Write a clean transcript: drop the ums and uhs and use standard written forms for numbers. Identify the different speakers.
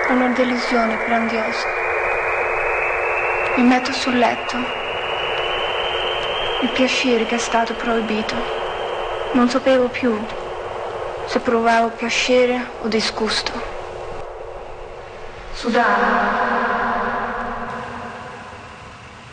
Speaker 1: una delusione grandiosa. Mi metto sul letto, il piacere che è stato proibito. Non sapevo più se provavo piacere o disgusto. Sudavo.